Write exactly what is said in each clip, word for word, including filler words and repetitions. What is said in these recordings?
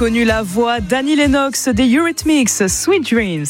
Connu la voix d'Annie Lennox des Eurythmics, Sweet Dreams.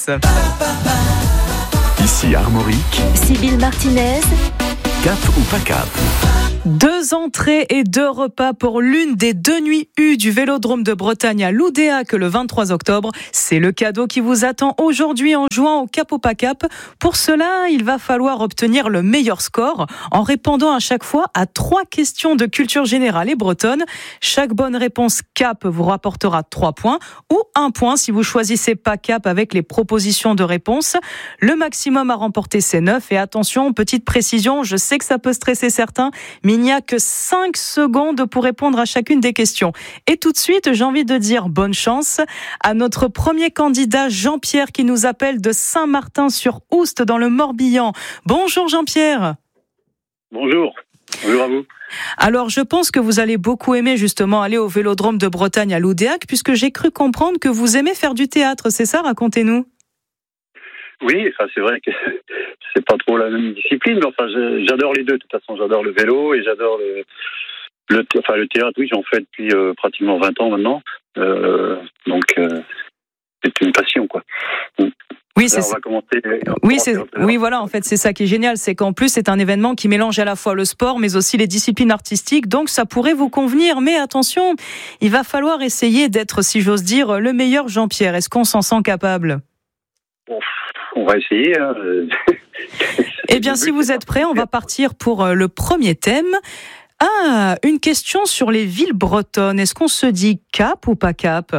Ici Armorique. Sybille Martinez. Cap ou pas cap? Deux entrées et deux repas pour l'une des deux nuits U du Vélodrome de Bretagne à Loudéac le vingt-trois octobre. C'est le cadeau qui vous attend aujourd'hui en jouant au Cap ou pas cap. Pour cela, il va falloir obtenir le meilleur score en répondant à chaque fois à trois questions de culture générale et bretonne. Chaque bonne réponse cap vous rapportera trois points ou un point si vous choisissez pas cap avec les propositions de réponse. Le maximum à remporter, c'est neuf. Et attention, petite précision, je sais que ça peut stresser certains, mais il n'y a que cinq secondes pour répondre à chacune des questions. Et tout de suite, j'ai envie de dire bonne chance à notre premier candidat, Jean-Pierre, qui nous appelle de Saint-Martin-sur-Oust, dans le Morbihan. Bonjour Jean-Pierre. Bonjour. Bonjour à vous. Alors, je pense que vous allez beaucoup aimer justement aller au Vélodrome de Bretagne à Loudéac, puisque j'ai cru comprendre que vous aimez faire du théâtre, c'est ça? Racontez-nous. Oui, enfin, c'est vrai que c'est pas trop la même discipline, mais enfin, j'adore les deux. De toute façon, j'adore le vélo et j'adore le, le, enfin, le théâtre. Oui, j'en fais depuis euh, pratiquement vingt ans maintenant. Euh, donc, euh, c'est une passion, quoi. Oui, c'est Là, on va commencer, on oui, va c'est oui, voilà. En fait, c'est ça qui est génial, c'est qu'en plus, c'est un événement qui mélange à la fois le sport, mais aussi les disciplines artistiques. Donc, ça pourrait vous convenir. Mais attention, il va falloir essayer d'être, si j'ose dire, le meilleur Jean-Pierre. Est-ce qu'on s'en sent capable? Bon, on va essayer. Hein. Eh bien, si vous êtes prêts, on va partir pour le premier thème. Ah, une question sur les villes bretonnes. Est-ce qu'on se dit cap ou pas cap?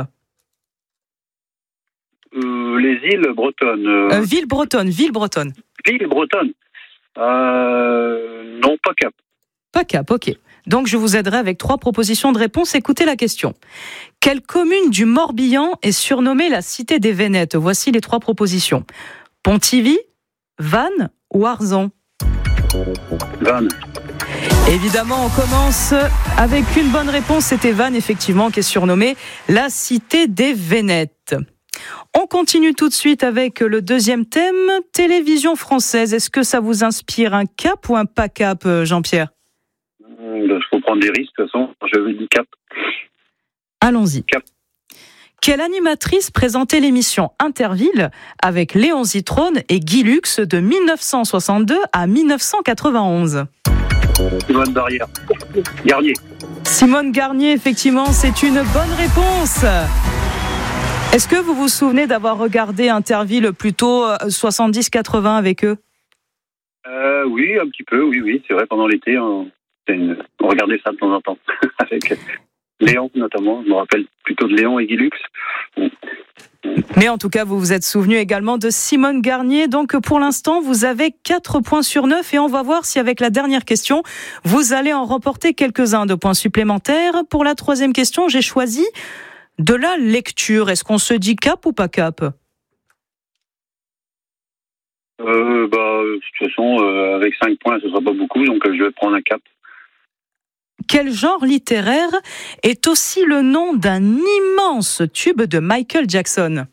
euh, Les îles bretonnes. Euh... Euh, ville bretonne, ville bretonne. Ville bretonne. Euh, non, pas cap. Pas cap, ok. Donc, je vous aiderai avec trois propositions de réponse. Écoutez la question. Quelle commune du Morbihan est surnommée la Cité des Vénètes? Voici les trois propositions. Pontivy, Vannes ou Arzon? Vannes. Évidemment, on commence avec une bonne réponse. C'était Vannes, effectivement, qui est surnommée la Cité des Vénètes. On continue tout de suite avec le deuxième thème, télévision française. Est-ce que ça vous inspire un cap ou un pas cap, Jean-Pierre? Il faut prendre des risques, de toute façon. Je vais dire cap. Allons-y. Cap. Quelle animatrice présentait l'émission Interville avec Léon Zitrone et Guy Lux de dix-neuf cent soixante-deux à dix-neuf cent quatre-vingt-onze? Simone Barrière. Garnier. Simone Garnier, effectivement, c'est une bonne réponse. Est-ce que vous vous souvenez d'avoir regardé Interville plutôt soixante-dix quatre-vingts avec eux? euh, Oui, un petit peu, oui, oui. C'est vrai, pendant l'été, on, une... on regardait ça de temps en temps. Avec Léon, notamment. Je me rappelle plutôt de Léon et Guy Lux. Mais en tout cas, vous vous êtes souvenu également de Simone Garnier. Donc, pour l'instant, vous avez quatre points sur neuf. Et on va voir si, avec la dernière question, vous allez en remporter quelques-uns de points supplémentaires. Pour la troisième question, j'ai choisi de la lecture. Est-ce qu'on se dit cap ou pas cap? euh, bah, De toute façon, euh, avec cinq points, ce ne sera pas beaucoup. Donc, euh, je vais prendre un cap. Quel genre littéraire est aussi le nom d'un immense tube de Michael Jackson?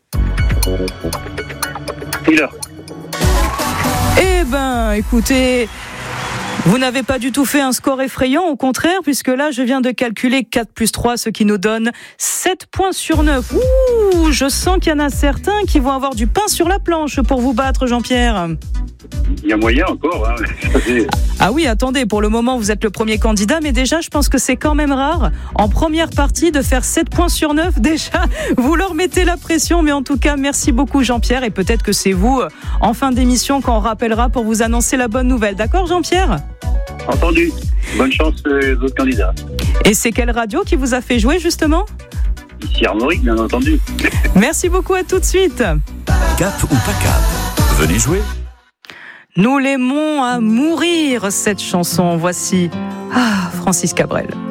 Thriller. Eh ben, écoutez, vous n'avez pas du tout fait un score effrayant, au contraire, puisque là, je viens de calculer quatre plus trois, ce qui nous donne sept points sur neuf. Ouh, je sens qu'il y en a certains qui vont avoir du pain sur la planche pour vous battre, Jean-Pierre. Il y a moyen encore. Hein. Ah oui, attendez, pour le moment, vous êtes le premier candidat, mais déjà, je pense que c'est quand même rare, en première partie, de faire sept points sur neuf. Déjà, vous leur mettez la pression, mais en tout cas, merci beaucoup, Jean-Pierre, et peut-être que c'est vous, en fin d'émission, qu'on rappellera pour vous annoncer la bonne nouvelle. D'accord, Jean-Pierre? Entendu. Bonne chance aux autres candidats. Et c'est quelle radio qui vous a fait jouer, justement? Ici Armorique, bien entendu. Merci beaucoup, à tout de suite. Cap ou pas cap? Venez jouer. Nous l'aimons à mourir, cette chanson. Voici ah, Francis Cabrel.